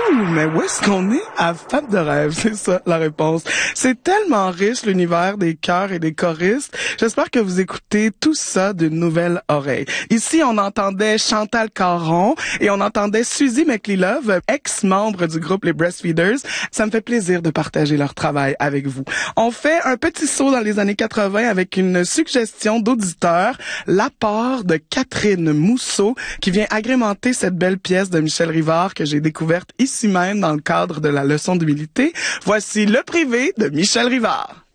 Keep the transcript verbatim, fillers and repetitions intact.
Ouh, mais où est-ce qu'on est? À Fab de rêve, c'est ça la réponse. C'est tellement riche l'univers des chœurs et des choristes. J'espère que vous écoutez tout ça d'une nouvelle oreille. Ici, on entendait Chantal Caron et on entendait Suzy McLelove, ex-membre du groupe Les Breastfeeders. Ça me fait plaisir de partager leur travail avec vous. On fait un petit saut dans les années quatre-vingts avec une suggestion d'auditeur, l'apport de Catherine Mousseau, qui vient agrémenter cette belle pièce de Michel Rivard que j'ai découverte ici même dans le cadre de la leçon d'humilité. Voici Le Privé de Michel Rivard.